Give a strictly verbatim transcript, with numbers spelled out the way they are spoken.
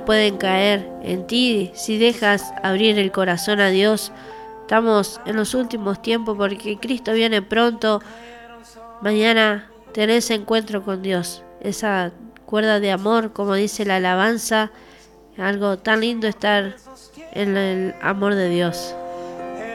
pueden caer en ti si dejas abrir el corazón a Dios. Estamos en los últimos tiempos porque Cristo viene pronto. Mañana tenés encuentro con Dios, esa cuerda de amor, como dice la alabanza. Algo tan lindo estar en el amor de Dios.